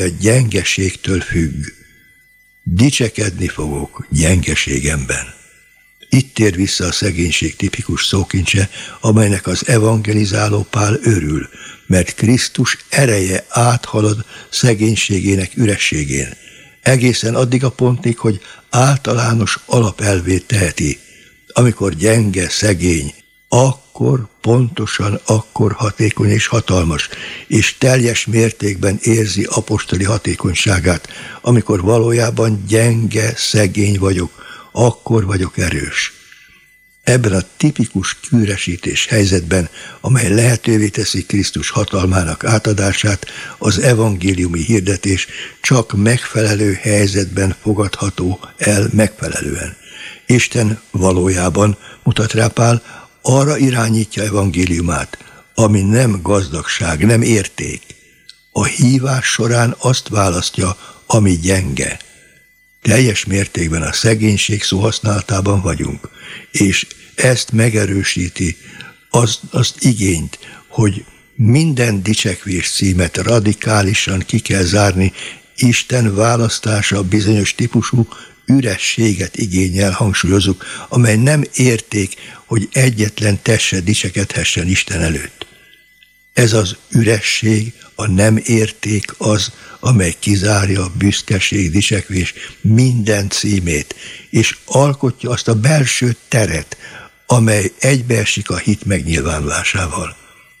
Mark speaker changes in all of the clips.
Speaker 1: a gyengeségtől függ. Dicsekedni fogok gyengeségemben. Itt tér vissza a szegénység tipikus szókincse, amelynek az evangelizáló Pál örül, mert Krisztus ereje áthalad szegénységének ürességén, egészen addig a pontig, hogy általános alapelvét teheti. Amikor gyenge, szegény, akkor pontosan akkor hatékony és hatalmas, és teljes mértékben érzi apostoli hatékonyságát. Amikor valójában gyenge, szegény vagyok, akkor vagyok erős. Ebben a tipikus kűresítés helyzetben, amely lehetővé teszi Krisztus hatalmának átadását, az evangéliumi hirdetés csak megfelelő helyzetben fogadható el megfelelően. Isten valójában, mutat rá Pál, arra irányítja evangéliumát, ami nem gazdagság, nem érték. A hívás során azt választja, ami gyenge. Teljes mértékben a szegénység szóhasználatában vagyunk, és ezt megerősíti azt igényt, hogy minden dicsekvés címet radikálisan ki kell zárni, Isten választása bizonyos típusú ürességet igényel, hangsúlyozunk, amely nem érték, hogy egyetlen tesse dicsekedhessen Isten előtt. Ez az üresség, a nem érték az, amely kizárja a büszkeség, dicsekvés minden címét, és alkotja azt a belső teret, amely egybeesik a hit megnyilvánulásával.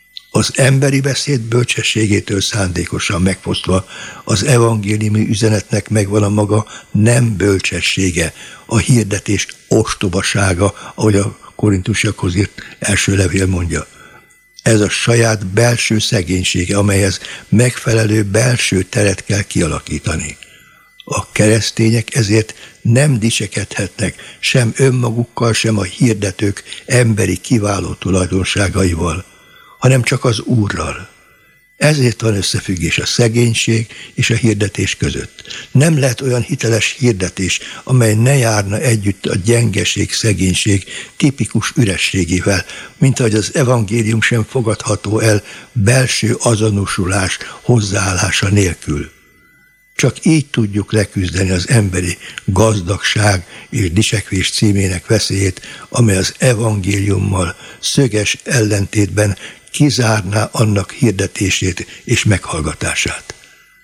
Speaker 1: Az emberi beszéd bölcsességétől szándékosan megfosztva, az evangéliumi üzenetnek megvan a maga nem bölcsessége, a hirdetés ostobasága, ahogy a Korintusiakhoz írt első levél mondja. Ez a saját belső szegénysége, amelyhez megfelelő belső teret kell kialakítani. A keresztények ezért nem dicsekedhetnek sem önmagukkal, sem a hirdetők emberi kiváló tulajdonságaival, hanem csak az Úrral. Ezért van összefüggés a szegénység és a hirdetés között. Nem lehet olyan hiteles hirdetés, amely ne járna együtt a gyengeség, szegénység tipikus ürességével, mint ahogy az evangélium sem fogadható el belső azonosulás hozzáállása nélkül. Csak így tudjuk leküzdeni az emberi gazdagság és dicsekvés címének veszélyét, amely az evangéliummal szöges ellentétben kizárná annak hirdetését és meghallgatását.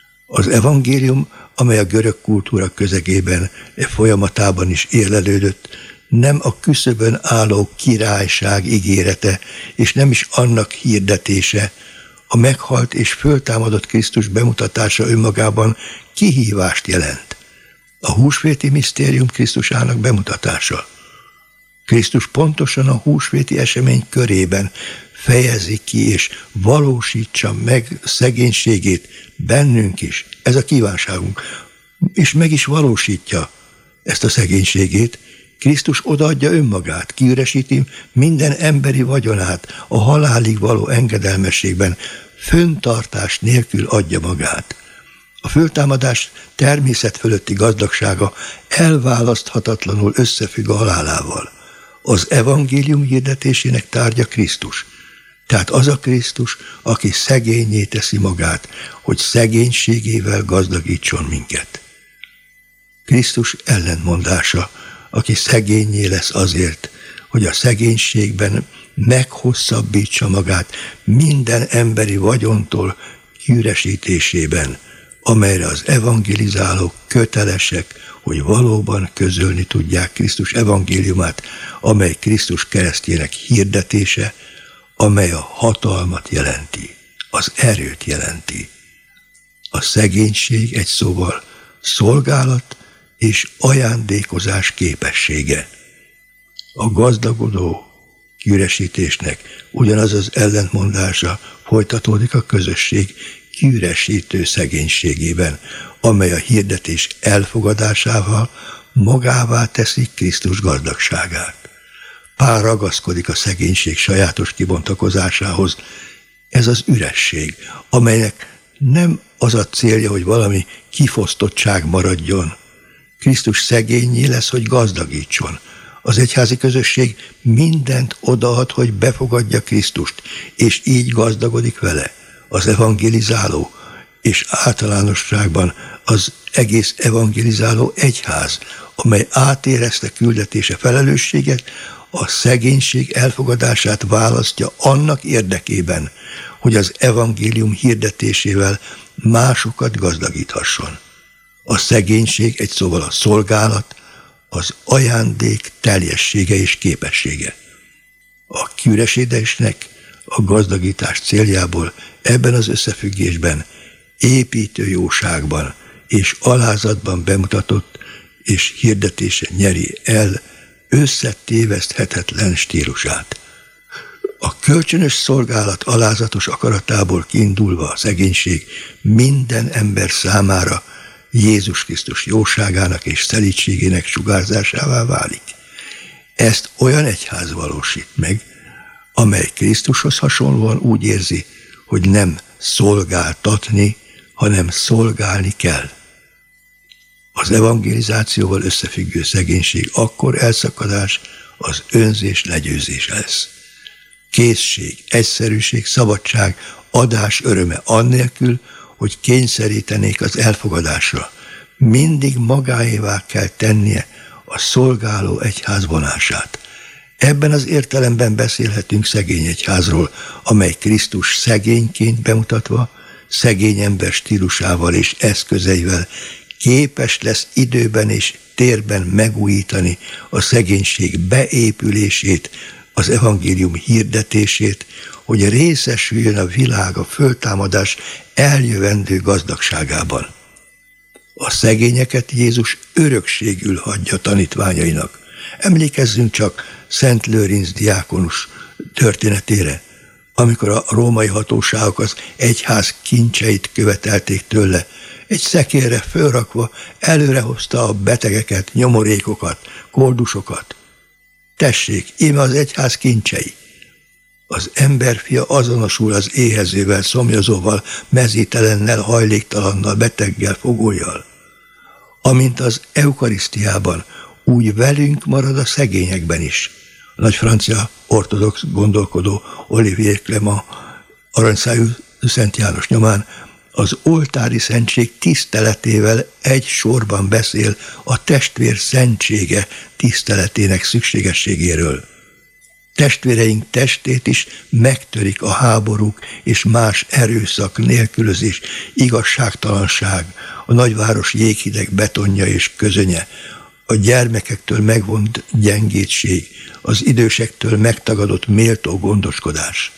Speaker 1: Az evangélium, amely a görög kultúra közegében folyamatában is érlelődött, nem a küszöbön álló királyság ígérete, és nem is annak hirdetése, a meghalt és föltámadott Krisztus bemutatása önmagában kihívást jelent. A húsvéti misztérium Krisztusának bemutatása. Krisztus pontosan a húsvéti esemény körében fejezi ki és valósítsa meg szegénységét bennünk is. Ez a kívánságunk. És meg is valósítja ezt a szegénységét. Krisztus odaadja önmagát, kiüresíti minden emberi vagyonát, a halálig való engedelmességben, föntartás nélkül adja magát. A föltámadás természet fölötti gazdagsága elválaszthatatlanul összefügg a halálával. Az evangélium hirdetésének tárgya Krisztus. Tehát az a Krisztus, aki szegénnyé teszi magát, hogy szegénységével gazdagítson minket. Krisztus ellentmondása, aki szegénnyé lesz azért, hogy a szegénységben meghosszabbítsa magát minden emberi vagyontól kiüresítésében, amelyre az evangelizálók kötelesek, hogy valóban közölni tudják Krisztus evangéliumát, amely Krisztus keresztjének hirdetése, amely a hatalmat jelenti, az erőt jelenti. A szegénység egy szóval szolgálat és ajándékozás képessége. A gazdagodó kiüresítésnek ugyanaz az ellentmondása folytatódik a közösség kiüresítő szegénységében, amely a hirdetés elfogadásával magává teszi Krisztus gazdagságát. Pál ragaszkodik a szegénység sajátos kibontakozásához. Ez az üresség, amelynek nem az a célja, hogy valami kifosztottság maradjon. Krisztus szegénnyé lesz, hogy gazdagítson. Az egyházi közösség mindent odaad, hogy befogadja Krisztust, és így gazdagodik vele. Az evangelizáló és általánosságban az egész evangelizáló egyház, amely átérezte küldetése felelősséget, a szegénység elfogadását választja annak érdekében, hogy az evangélium hirdetésével másokat gazdagíthasson. A szegénység, egy szóval a szolgálat, az ajándék teljessége és képessége. A kiüresedésnek a gazdagítás céljából ebben az összefüggésben, építő jóságban és alázatban bemutatott és hirdetése nyeri el összetéveszthetetlen stílusát. A kölcsönös szolgálat alázatos akaratából kiindulva a szegénység minden ember számára Jézus Krisztus jóságának és szelídségének sugárzásává válik. Ezt olyan egyház valósít meg, amely Krisztushoz hasonlóan úgy érzi, hogy nem szolgáltatni, hanem szolgálni kell. Az evangelizációval összefüggő szegénység akkor elszakadás, az önzés legyőzése lesz. Készség, egyszerűség, szabadság, adás öröme annélkül, hogy kényszerítenék az elfogadásra. Mindig magáévá kell tennie a szolgáló egyház vonását. Ebben az értelemben beszélhetünk szegény egyházról, amely Krisztus szegényként bemutatva, szegény ember stílusával és eszközeivel képes lesz időben és térben megújítani a szegénység beépülését, az evangélium hirdetését, hogy részesüljön a világ a föltámadás eljövendő gazdagságában. A szegényeket Jézus örökségül hagyja tanítványainak. Emlékezzünk csak Szent Lőrinc diákonus történetére, amikor a római hatóságok az egyház kincseit követelték tőle, egy szekérre fölrakva előrehozta a betegeket, nyomorékokat, koldusokat. Tessék, íme az egyház kincsei. Az emberfia azonosul az éhezővel, szomjazóval, mezítelennel, hajléktalannal, beteggel, fogólyjal. Amint az eukarisztiában, úgy velünk marad a szegényekben is. A nagy francia ortodox gondolkodó Olivier Clément aranyszájú Szent János nyomán az oltári szentség tiszteletével egy sorban beszél a testvér szentsége tiszteletének szükségességéről. Testvéreink testét is megtörik a háborúk és más erőszak, nélkülözés, igazságtalanság, a nagyváros jéghideg betonja és közönye, a gyermekektől megvont gyengétség, az idősektől megtagadott méltó gondoskodás.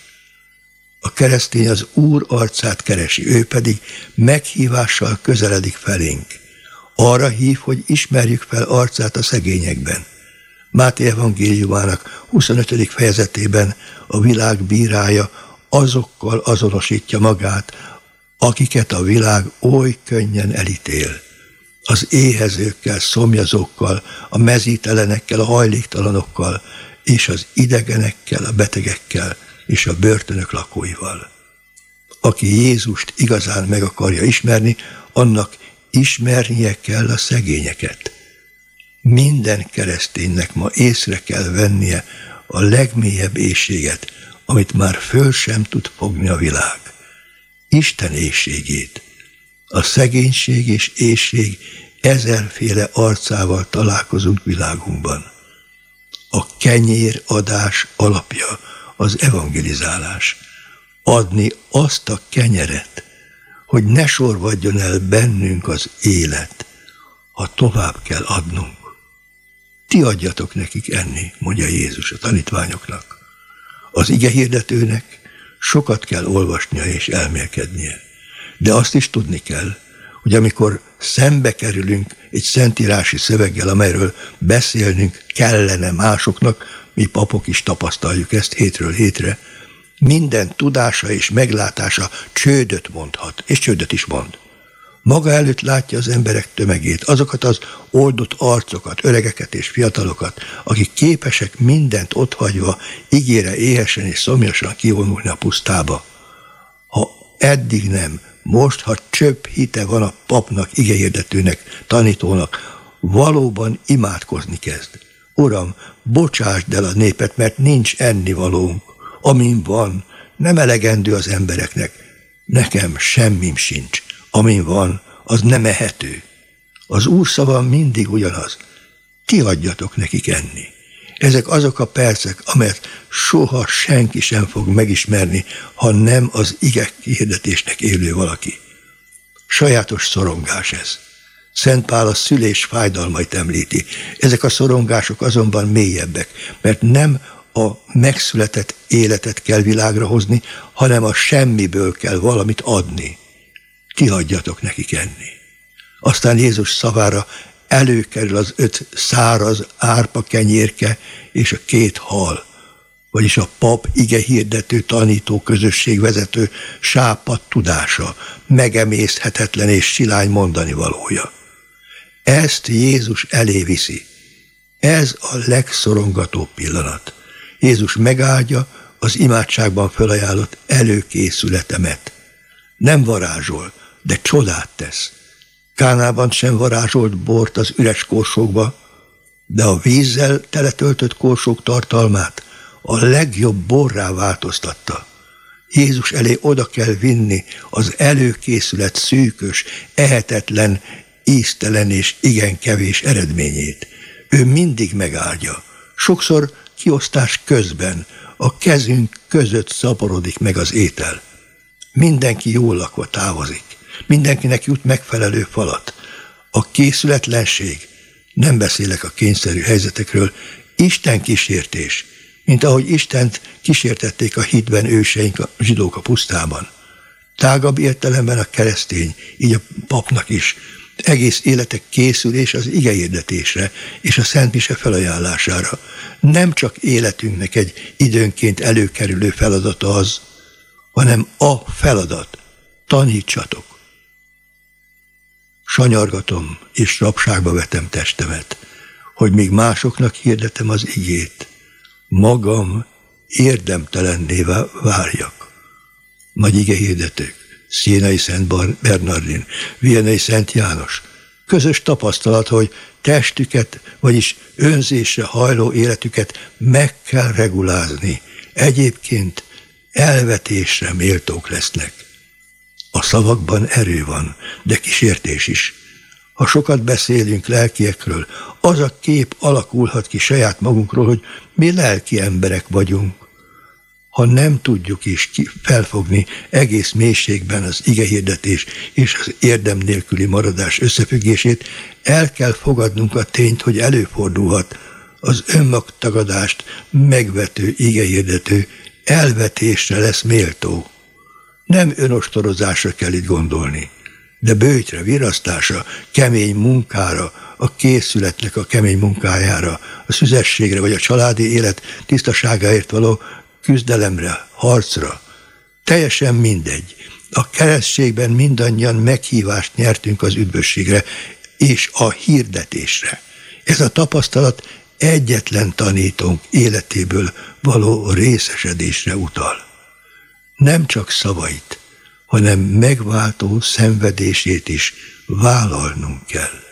Speaker 1: A keresztény az Úr arcát keresi, ő pedig meghívással közeledik felénk. Arra hív, hogy ismerjük fel arcát a szegényekben. Máté evangéliumának 25. fejezetében a világ bírája azokkal azonosítja magát, akiket a világ oly könnyen elítél. Az éhezőkkel, szomjazókkal, a mezítelenekkel, a hajléktalanokkal, és az idegenekkel, a betegekkel, és a börtönök lakóival. Aki Jézust igazán meg akarja ismerni, annak ismernie kell a szegényeket. Minden kereszténynek ma észre kell vennie a legmélyebb éhséget, amit már föl sem tud fogni a világ. Isten éhségét. A szegénység és éhség ezerféle arcával találkozunk világunkban. A kenyéradás alapja az evangelizálás. Adni azt a kenyeret, hogy ne sorvadjon el bennünk az élet, ha tovább kell adnunk. Ti adjatok nekik enni, mondja Jézus a tanítványoknak. Az igehirdetőnek sokat kell olvasnia és elmélkednie, de azt is tudni kell, hogy amikor szembe kerülünk egy szentírási szöveggel, amelyről beszélnünk kellene másoknak, mi papok is tapasztaljuk ezt hétről hétre, minden tudása és meglátása csődöt mondhat, és csődöt is mond. Maga előtt látja az emberek tömegét, azokat az oldott arcokat, öregeket és fiatalokat, akik képesek mindent otthagyva, ígére éhesen és szomjasan kivonulni a pusztába. Ha eddig nem, most, ha csöpp hite van a papnak, igehirdetőnek, tanítónak, valóban imádkozni kezd. Uram, bocsásd el a népet, mert nincs ennivalónk. Amin van, nem elegendő az embereknek. Nekem semmim sincs. Amin van, az nem ehető. Az Úr szava mindig ugyanaz. Ti adjatok nekik enni. Ezek azok a percek, amelyet soha senki sem fog megismerni, ha nem az ige hirdetésnek élő valaki. Sajátos szorongás ez. Szent Pál a szülés fájdalmait említi. Ezek a szorongások azonban mélyebbek, mert nem a megszületett életet kell világra hozni, hanem a semmiből kell valamit adni. Ti adjatok nekik enni. Aztán Jézus szavára előkerül az 5 száraz árpa kenyérke és a 2 hal, vagyis a pap, igehirdető, tanító, közösségvezető sápadt tudása, megemészhetetlen és silány mondani valója. Ezt Jézus elé viszi. Ez a legszorongatóbb pillanat. Jézus megáldja az imádságban felajánlott előkészületemet. Nem varázsol, de csodát tesz. Kánában sem varázsolt bort az üres korsókba, de a vízzel teletöltött korsók tartalmát a legjobb borrá változtatta. Jézus elé oda kell vinni az előkészület szűkös, ehetetlen, íztelen és igen kevés eredményét. Ő mindig megáldja. Sokszor kiosztás közben a kezünk között szaporodik meg az étel. Mindenki jól lakva távozik. Mindenkinek jut megfelelő falat. A készületlenség, nem beszélek a kényszerű helyzetekről, Isten kísértés, mint ahogy Istent kísértették a hitben őseink, a zsidók a pusztában. Tágabb értelemben a keresztény, így a papnak is, egész életek készülés az igehirdetésre és a Szent Mise felajánlására. Nem csak életünknek egy időnként előkerülő feladata az, hanem a feladat. Tanítsatok. Sanyargatom és rabságba vetem testemet, hogy míg másoknak hirdetem az igét, magam érdemtelenné várjak. Nagy igehirdetők, Szienai Szent Bernardin, Viennai Szent János. Közös tapasztalat, hogy testüket, vagyis önzésre hajló életüket meg kell regulázni. Egyébként elvetésre méltók lesznek. A szavakban erő van, de kísértés is. Ha sokat beszélünk lelkiekről, az a kép alakulhat ki saját magunkról, hogy mi lelki emberek vagyunk. Ha nem tudjuk is felfogni egész mélységben az igehirdetés és az érdem nélküli maradás összefüggését, el kell fogadnunk a tényt, hogy előfordulhat az önmagtagadást megvető igehirdető elvetésre lesz méltó. Nem önostorozásra kell itt gondolni, de böjtre, virasztásra, kemény munkára, a készületnek a kemény munkájára, a szüzességre vagy a családi élet tisztaságáért való küzdelemre, harcra. Teljesen mindegy. A keresztségben mindannyian meghívást nyertünk az üdvösségre és a hirdetésre. Ez a tapasztalat egyetlen tanítónk életéből való részesedésre utal. Nem csak szavait, hanem megváltó szenvedését is vállalnunk kell.